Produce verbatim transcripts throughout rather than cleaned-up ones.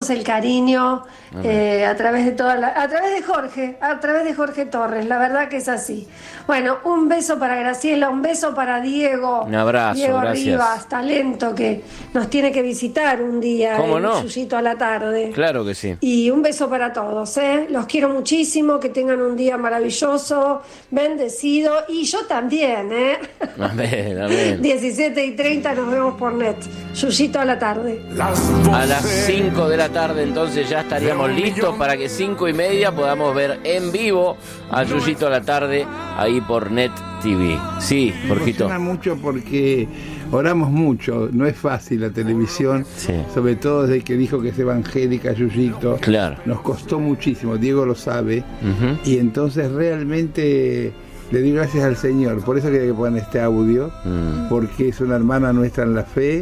el cariño eh, a través de toda la, a través de Jorge, a través de Jorge Torres, la verdad que es así. Bueno, un beso para Graciela, un beso para Diego. Un abrazo, Diego gracias. Rivas, talento que nos tiene que visitar un día ¿Cómo en no? Yuyito a la tarde. Claro que sí. Y un beso para todos, ¿eh? Los quiero muchísimo, que tengan un día maravilloso, bendecido, y yo también, ¿eh? Amén, amén. diecisiete y treinta nos vemos por net. Yuyito a la tarde. A las cinco de la tarde entonces ya estaríamos listos para que cinco y media podamos ver en vivo a Yuyito a la tarde ahí por Net T V. Sí, Jorgito. Me emociona mucho porque oramos mucho, no es fácil la televisión, sí. Sobre todo desde que dijo que es evangélica, Yuyito. Claro. Nos costó muchísimo, Diego lo sabe, Uh-huh. y entonces realmente le doy gracias al Señor, por eso quería que pongan este audio, Mm. porque es una hermana nuestra en la fe.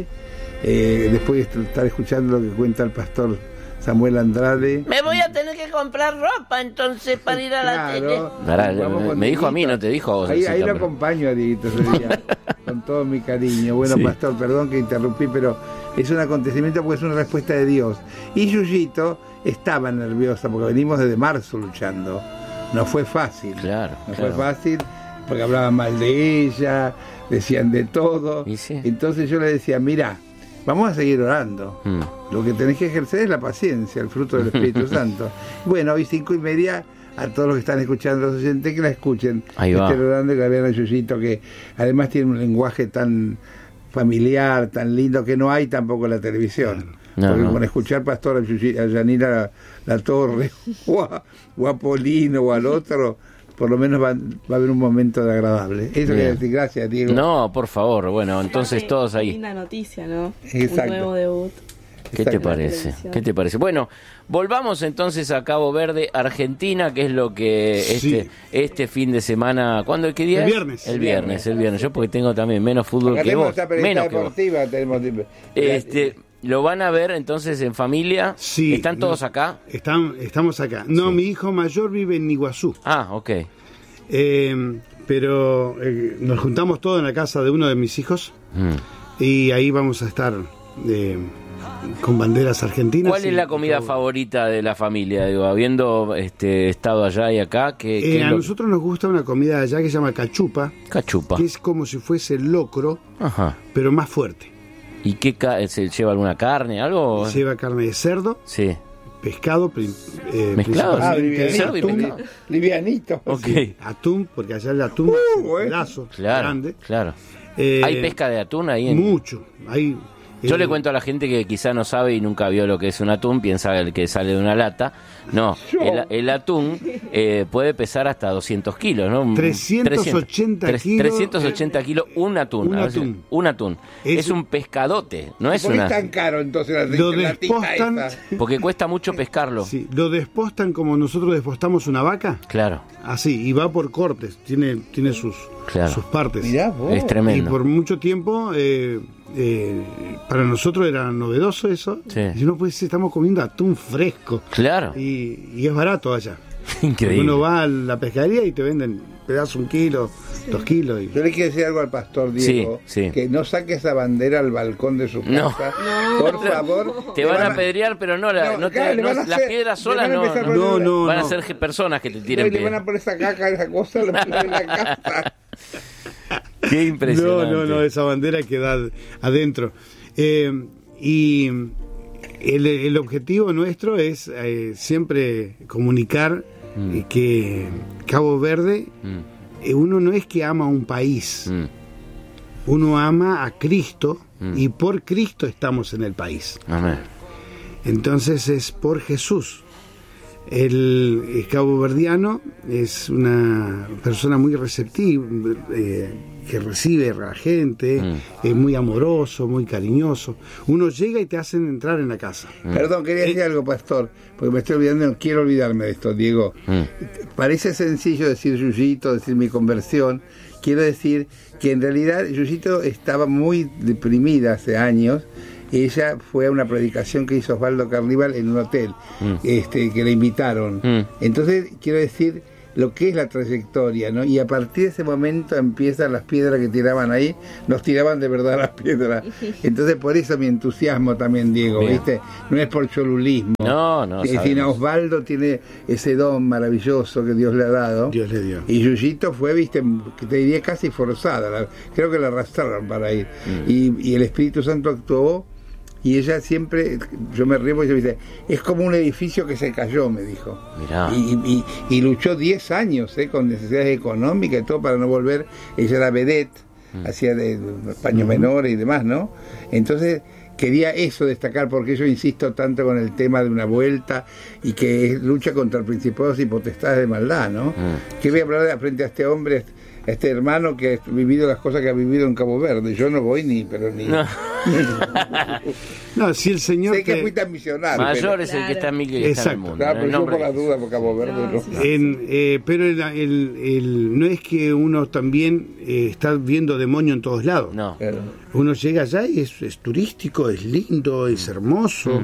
Eh, después de estar escuchando lo que cuenta el pastor Samuel Andrade. Me voy a tener que comprar ropa entonces para ir a la Claro. tele. Pará, Vamos me, con me dijo a mí, Dieguito. no te dijo a vos. Ahí, ese ahí lo campeón. acompaño a Dieguito ese día, con todo mi cariño. Bueno, Sí. pastor, perdón que interrumpí, pero es un acontecimiento porque es una respuesta de Dios. Y Yuyito estaba nerviosa porque venimos desde marzo luchando. No fue fácil. Claro, No claro. fue fácil porque hablaban mal de ella, decían de todo. Y sí. Entonces yo le decía, mira, vamos a seguir orando. Mm. Lo que tenés que ejercer es la paciencia, el fruto del Espíritu Santo. Bueno, hoy cinco y media, a todos los que están escuchando, los oyentes, que la escuchen. Ahí va. Estén orando y que vean a Yuyito, que además tiene un lenguaje tan familiar, tan lindo, que no hay tampoco en la televisión. No, Porque no. con escuchar pastor a, Yuyi- a Yanira la, la Torre o a, o a Polino o al otro, por lo menos va, va a haber un momento de agradable. Eso Bien. quería decir, gracias, Diego. No, por favor, bueno, entonces Qué todos ahí. Linda noticia, ¿no? Exacto. Un nuevo debut. ¿Qué te Exacto. parece? Televisión. ¿Qué te parece? Bueno, volvamos entonces a Cabo Verde, Argentina, que es lo que Sí. este este fin de semana, ¿cuándo? ¿Qué día El es? viernes. El viernes, el viernes. Yo porque tengo también menos fútbol Acá que tenemos vos, esta periodista menos que vos. deportiva, tenemos Este, lo van a ver entonces en familia. Sí. ¿Están todos no, acá? Están, estamos acá. No, Sí. mi hijo mayor vive en Iguazú. Ah, ok. Eh, pero eh, nos juntamos todos en la casa de uno de mis hijos Mm. y ahí vamos a estar eh, con banderas argentinas. ¿Cuál es y- la comida y todo. favorita de la familia? Digo, habiendo este, estado allá y acá, ¿qué, qué Eh, es a lo- nosotros nos gusta una comida allá que se llama cachupa, Cachupa. que es como si fuese locro, Ajá. pero más fuerte. ¿Y qué ca- se lleva alguna carne, algo? Lleva carne de cerdo, Sí. pescado, pri- eh, Mezclado, Ah, principalmente sí. Cerdo y atún, pescado. livianito. Ok. atún, porque allá el atún Uh, es un bueno. pedazo Claro, grande. claro. Eh, ¿Hay pesca de atún ahí? En... Mucho. Hay, Yo eh, le cuento a la gente que quizá no sabe y nunca vio lo que es un atún, piensa el que sale de una lata. No, Yo. el, el atún eh, puede pesar hasta doscientos kilos, ¿no? trescientos ochenta Tres- kilos. trescientos ochenta kilos, un atún. Un a veces- atún. un atún. Es, Es- un pescadote, no es ¿Por qué una... es tan caro entonces la, Lo la latita despostan. esa? Porque cuesta mucho pescarlo. Sí, lo despostan como nosotros despostamos una vaca, Claro, así, y va por cortes, tiene, tiene sus, Claro. sus partes. Mirá vos. es Y tremendo. por mucho tiempo, eh, eh, para nosotros era novedoso eso. Sí. Y no puede ser, estamos comiendo atún fresco. Claro, Y, y es barato allá. increíble. Uno va a la pescadería y te venden pedazo un kilo, dos kilos. Y... Yo le quiero decir algo al pastor Diego, Sí, sí. que no saque esa bandera al balcón de su No. casa, por favor. Te Le van a apedrear, pero no, la, No, no te- claro, le no- van a las hacer- piedras le solas van a no, empezar a no. No, no, Van a no. ser ge- personas que te No, tiren y le van a piedras. poner esa caca, esa cosa, lo ponen en la casa. Qué No, impresionante. no, no, esa bandera queda adentro. Eh, y el, el objetivo nuestro es eh, siempre comunicar Mm. eh, que Cabo Verde, Mm, eh, uno no es que ama a un país, mm, uno ama a Cristo Mm. y por Cristo estamos en el país. amén. Entonces es por Jesús. El, el caboverdiano es una persona muy receptiva, eh, que recibe a la gente, Mm. es muy amoroso, muy cariñoso. Uno llega y te hacen entrar en la casa. Perdón, quería decir algo, pastor, porque me estoy olvidando, no quiero olvidarme de esto, Diego. Mm. Parece sencillo decir Yuyito, decir mi conversión. Quiero decir que en realidad Yuyito estaba muy deprimida hace años. Ella fue a una predicación que hizo Osvaldo Carnival en un hotel, Mm. este, que le invitaron. Mm. Entonces, quiero decir, lo que es la trayectoria, ¿no? Y a partir de ese momento empiezan las piedras que tiraban ahí, nos tiraban de verdad las piedras. Entonces por eso mi entusiasmo también, Diego, Bien. ¿viste? No es por cholulismo. No, no, Es decir, sabemos. Osvaldo tiene ese don maravilloso que Dios le ha dado. Dios le dio. Y Yuyito fue, viste, que te diría casi forzada, la- creo que la arrastraron para ir. Mm. Y, y el Espíritu Santo actuó, y ella siempre, yo me río porque ella me dice, es como un edificio que se cayó, me dijo. Mirá. Y, y, y luchó diez años, ¿eh? Con necesidades económicas y todo para no volver. Ella era vedette, Mm. hacía de, de paños menores y demás, ¿no? Entonces quería eso destacar, porque yo insisto tanto con el tema de una vuelta y que es lucha contra principados y potestades de maldad, ¿no? Mm. ¿Qué voy a hablar de, frente a este hombre, a este hermano que ha vivido las cosas que ha vivido en Cabo Verde? Yo no voy ni, pero ni... No. No, si el Señor Sé que te- fui tan misionario. Mayor pero, es el que está en mí que el que está en el Exacto. mundo. claro, en el pero yo nombre por de las Jesús. dudas, por Cabo Verde No, no. sí. En, eh, pero el, el- el- no es que uno también eh, está viendo demonio en todos lados. No. Claro. Uno llega allá y es, es turístico, es lindo, es hermoso.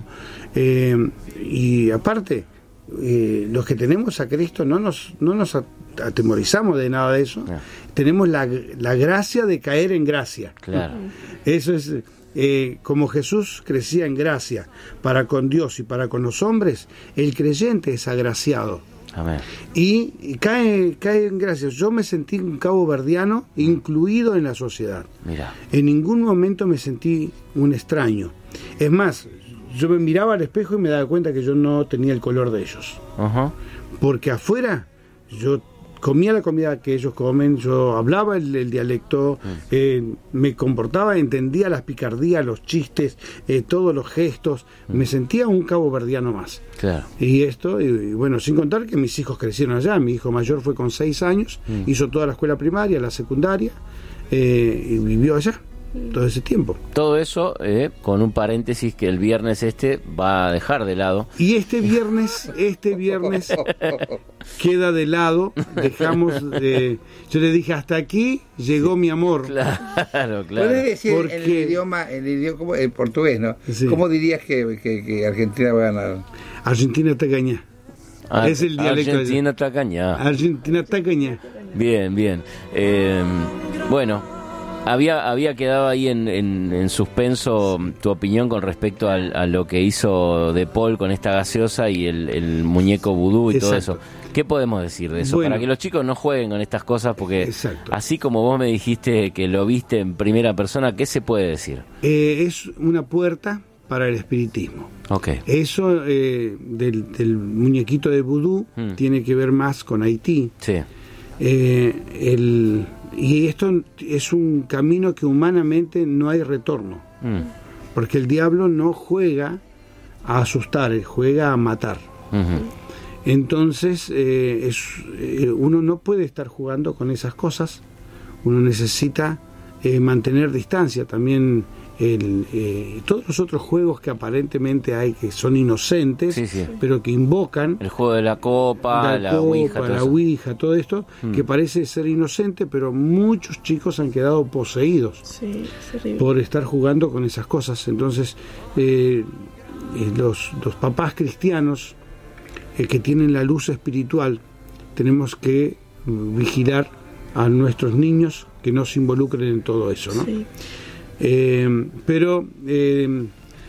Eh, y aparte, eh, los que tenemos a Cristo no nos, no nos at- atemorizamos de nada de eso. No. Tenemos la, la gracia de caer en gracia. Claro. Eso es, eh, como Jesús crecía en gracia para con Dios y para con los hombres, el creyente es agraciado. Amén. Y, y cae, cae en gracia. Yo me sentí un caboverdiano incluido en la sociedad. Mira. En ningún momento me sentí un extraño. Es más, yo me miraba al espejo y me daba cuenta que yo no tenía el color de ellos. Ajá. Porque afuera yo comía la comida que ellos comen, yo hablaba el, el dialecto, eh, me comportaba, entendía las picardías, los chistes, eh, todos los gestos, me sentía un caboverdiano más. Claro. Y esto, y, y bueno, sin contar que mis hijos crecieron allá. Mi hijo mayor fue con seis años, hizo toda la escuela primaria, la secundaria, eh, y vivió allá todo ese tiempo. Todo eso eh, con un paréntesis que el viernes este va a dejar de lado. Y este viernes, este viernes queda de lado, dejamos de... Yo le dije, hasta aquí llegó mi amor. Claro, ¿Puedes claro. decir Porque- en el idioma, en el idioma como el portugués, ¿no? Sí. ¿Cómo dirías que, que, que Argentina va a ganar? Argentina tacaña. Ah, es el dialecto de- Argentina tacañá. Argentina tacaña. Bien, bien. Eh, bueno, había había quedado ahí en, en, en suspenso tu opinión con respecto al- a lo que hizo De Paul con esta gaseosa y el, el muñeco vudú y todo Exacto. eso. ¿Qué podemos decir de eso? Bueno. Para que los chicos no jueguen con estas cosas, porque Exacto. así como vos me dijiste que lo viste en primera persona, ¿qué se puede decir? Eh, es una puerta para el espiritismo. Ok. Eso eh, del, del muñequito de vudú Mm. tiene que ver más con Haití. Sí. Eh, el, y esto es un camino que humanamente no hay retorno, Mm. porque el diablo no juega a asustar, él juega a matar. Ujú. Entonces eh, es, eh, uno no puede estar jugando con esas cosas, uno necesita eh, mantener distancia. También el, eh, todos los otros juegos que aparentemente hay que son inocentes, Sí, sí. pero que invocan El juego de la copa, la, la, copa, ouija, todo la eso. ouija, todo esto, Mm. que parece ser inocente, pero muchos chicos han quedado poseídos Sí, es horrible. por estar jugando con esas cosas. Entonces, eh, eh, los, los papás cristianos eh, que tienen la luz espiritual, tenemos que mm, vigilar a nuestros niños que no se involucren en todo eso, ¿no? Sí. Eh, pero eh,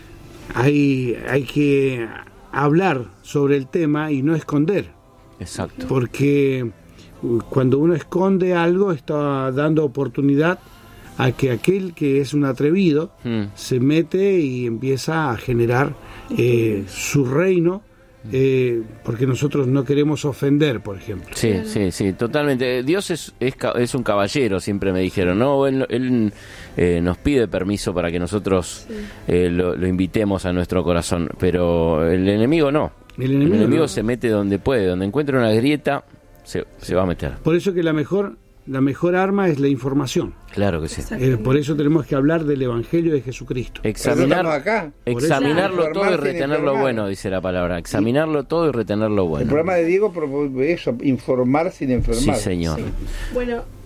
hay, hay que hablar sobre el tema y no esconder, Exacto. porque uh, cuando uno esconde algo está dando oportunidad a que aquel que es un atrevido Mm. se mete y empieza a generar eh, su reino, eh, porque nosotros no queremos ofender, por ejemplo. Sí, sí, sí, totalmente. Dios es, es, ca- es un caballero, siempre me dijeron, ¿no? Él, él, eh, nos pide permiso para que nosotros eh, lo, lo invitemos a nuestro corazón, pero el enemigo no. El enemigo, El enemigo no. se mete donde puede, donde encuentra una grieta, se, se va a meter. Por eso que la mejor, la mejor arma es la información. Claro que sí. Eh, por eso tenemos que hablar del Evangelio de Jesucristo. Examinar, estamos acá. examinarlo Por eso- todo y Informar sin retener lo informar. bueno, dice la palabra. Examinarlo todo y retener lo El bueno. programa de Diego promueve eso, informar sin Sí, enfermar. señor. Bueno, eh,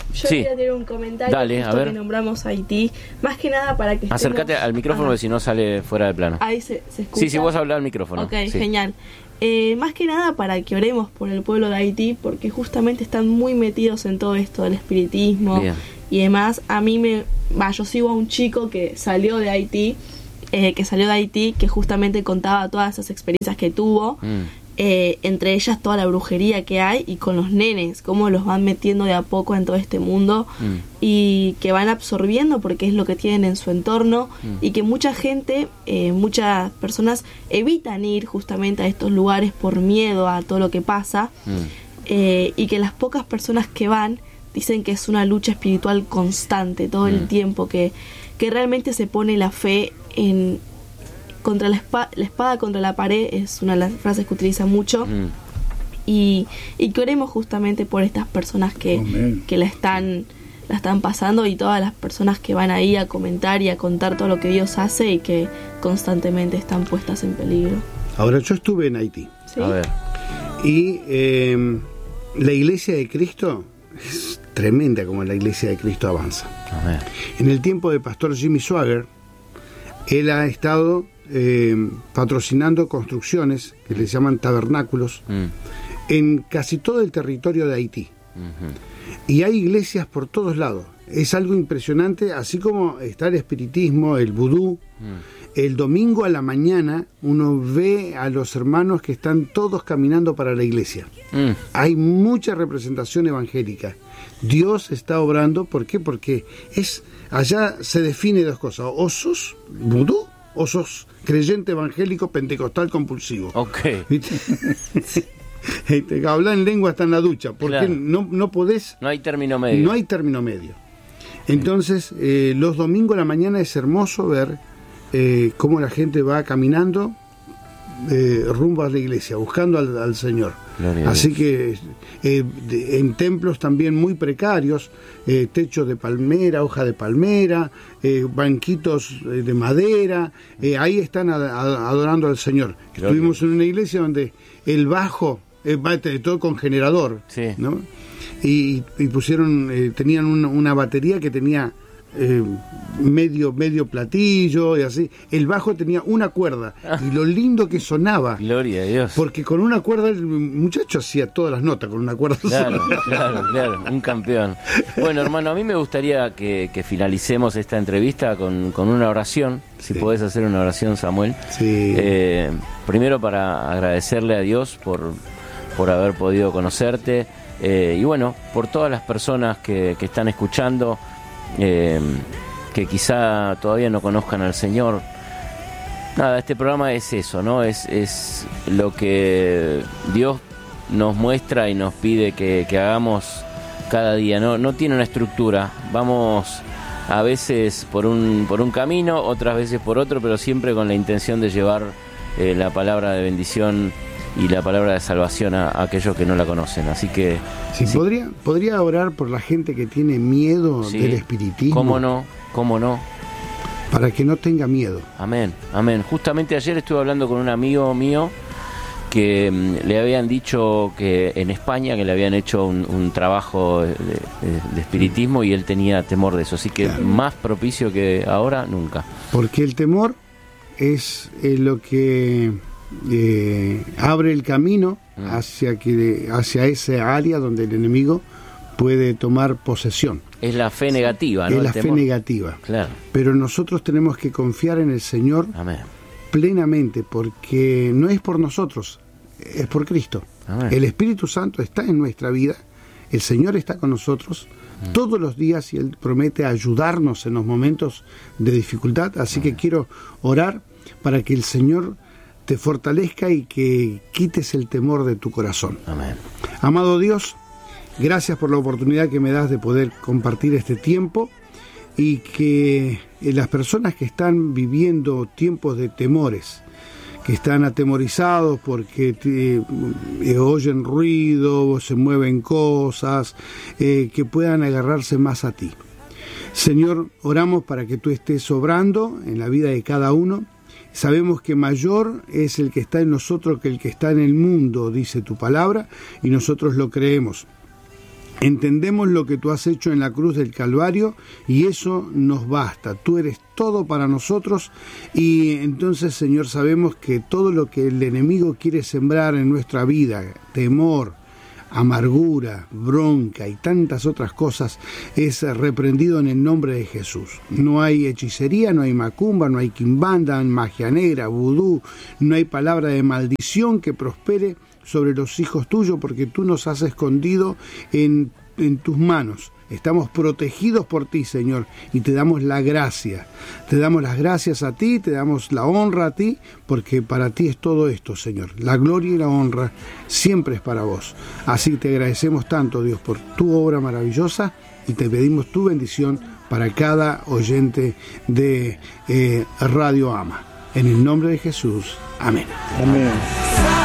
Yo Sí. quería tener un comentario. Dale, justo a ver. que nombramos Haití, más que nada para que Acércate estemos- al micrófono, Ajá. porque si no sale fuera de plano. Ahí se, se escucha. Sí, sí, vos hablas al micrófono. Ok, sí. genial. Eh, más que nada para que oremos por el pueblo de Haití, porque justamente están muy metidos en todo esto del espiritismo Bien. y demás. A mí me... Va, yo sigo a un chico que salió de Haití, eh, que salió de Haití, que justamente contaba todas esas experiencias que tuvo. Mm. Eh, entre ellas toda la brujería que hay y con los nenes, cómo los van metiendo de a poco en todo este mundo Mm. y que van absorbiendo porque es lo que tienen en su entorno Mm. y que mucha gente, eh, muchas personas evitan ir justamente a estos lugares por miedo a todo lo que pasa Mm. eh, y que las pocas personas que van dicen que es una lucha espiritual constante todo Mm. el tiempo, que, que realmente se pone la fe en contra la espada, la espada contra la pared es una de las frases que utiliza mucho Mm. y, y que oremos justamente por estas personas que, Amén. que la están la están pasando y todas las personas que van ahí a comentar y a contar todo lo que Dios hace y que constantemente están puestas en peligro. Ahora, yo estuve en Haití ¿Sí? A ver. y eh, la iglesia de Cristo es tremenda como la iglesia de Cristo avanza. A ver. En el tiempo del pastor Jimmy Swaggart, él ha estado eh, patrocinando construcciones que le llaman tabernáculos Mm. en casi todo el territorio de Haití. Ujú. Y hay iglesias por todos lados. Es algo impresionante, así como está el espiritismo, el vudú. Mm. El domingo a la mañana uno ve a los hermanos que están todos caminando para la iglesia. Mm. Hay mucha representación evangélica. Dios está obrando, ¿por qué? Porque es allá se define dos cosas, o sos vudú o sos creyente evangélico pentecostal compulsivo. Ok. ¿Viste? Este, hablar en lengua está en la ducha, porque Claro. no, no podés, No hay término medio. no hay término medio. Entonces, eh, los domingos a la mañana es hermoso ver eh, cómo la gente va caminando eh, rumbo a la iglesia, buscando al, al Señor. Gloria a Así Dios. que eh, de- en templos también muy precarios, eh, techos de palmera, hoja de palmera, eh, banquitos eh, de madera, eh, ahí están a- a- adorando al Señor. Gloria. Estuvimos en una iglesia donde el bajo eh, va de todo con generador, Sí. ¿no? Y, y pusieron, eh, tenían una, una batería que tenía eh, medio medio platillo y así. El bajo tenía una cuerda y lo lindo que sonaba. Gloria a Dios. Porque con una cuerda el muchacho hacía todas las notas con una cuerda Claro, sola. claro, claro, un campeón. Bueno, hermano, a mí me gustaría que, que finalicemos esta entrevista con, con una oración. Si Sí. podés hacer una oración, Samuel. Sí. Eh, primero para agradecerle a Dios por, por haber podido conocerte. Eh, y bueno, por todas las personas que, que están escuchando, eh, que quizá todavía no conozcan al Señor. Nada, este programa es eso, ¿no? Es, es lo que Dios nos muestra y nos pide que, que hagamos cada día. No, no tiene una estructura. Vamos a veces por un, por un camino, otras veces por otro, pero siempre con la intención de llevar eh, la palabra de bendición y la palabra de salvación a, a aquellos que no la conocen. Así que, Sí, sí, ¿podría, ¿Podría orar por la gente que tiene miedo sí, del espiritismo? ¿cómo no? ¿Cómo no? Para que no tenga miedo. Amén, amén. Justamente ayer estuve hablando con un amigo mío que mm, le habían dicho que en España que le habían hecho un, un trabajo de, de- de espiritismo y él tenía temor de eso. Así que Claro. más propicio que ahora, nunca. Porque el temor es eh, lo que eh, abre el camino Mm. hacia, que, hacia esa área donde el enemigo puede tomar posesión. Es la fe negativa, ¿no? Es El la fe temor. negativa. Claro, Pero nosotros tenemos que confiar en el Señor amén. plenamente, porque no es por nosotros, es por Cristo. Amén. El Espíritu Santo está en nuestra vida, el Señor está con nosotros todos los días y Él promete ayudarnos en los momentos de dificultad. Así que quiero orar para que el Señor te fortalezca y que quites el temor de tu corazón. Amén. Amado Dios, gracias por la oportunidad que me das de poder compartir este tiempo y que eh, las personas que están viviendo tiempos de temores, que están atemorizados porque eh, eh, oyen ruido, se mueven cosas, eh, que puedan agarrarse más a ti. Señor, oramos para que tú estés obrando en la vida de cada uno. Sabemos que mayor es el que está en nosotros que el que está en el mundo, dice tu palabra, y nosotros lo creemos. Entendemos lo que tú has hecho en la cruz del Calvario y eso nos basta. Tú eres todo para nosotros y entonces, Señor, sabemos que todo lo que el enemigo quiere sembrar en nuestra vida, temor, amargura, bronca y tantas otras cosas, es reprendido en el nombre de Jesús. No hay hechicería, no hay macumba, no hay quimbanda, magia negra, vudú, no hay palabra de maldición que prospere sobre los hijos tuyos, porque tú nos has escondido en, en tus manos. Estamos protegidos por ti, Señor, y te damos la gracia. Te damos las gracias a ti, te damos la honra a ti, porque para ti es todo esto, Señor. La gloria y la honra siempre es para vos. Así que te agradecemos tanto, Dios, por tu obra maravillosa y te pedimos tu bendición para cada oyente de eh, Radio Ama. En el nombre de Jesús. Amén. Amén.